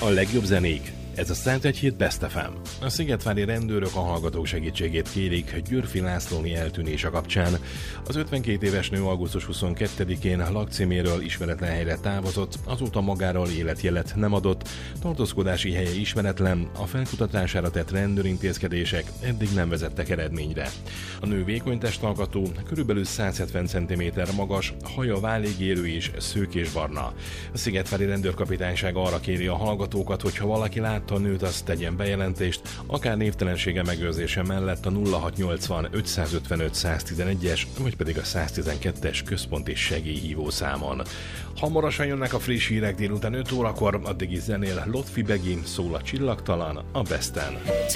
A legjobb zenék. Ez a 101 Best FM. A szigetvári rendőrök a hallgatók segítségét kérik Györfi Lászlóné eltűnése kapcsán. Az 52 éves nő augusztus 22-én lakcíméről ismeretlen helyre távozott, azóta magáról életjelet nem adott, tartózkodási helye ismeretlen, a felkutatására tett rendőrintézkedések eddig nem vezettek eredményre. A nő vékony testalkatú, körülbelül 170 cm magas, haja vállégérő és szőkésbarna. A szigetvári rendőrkapitányság arra kéri a hallgatókat, hogy ha valaki látta a nőt, azt tegyen bejelentést, akár névtelensége megőrzése mellett a 0680 555 111-es, vagy pedig a 112-es központi segélyhívó számon. Hamarosan jönnek a friss hírek délután 5 órakor, addig is zenél Lotfi Begi, szól a Csillagtalan a Besten.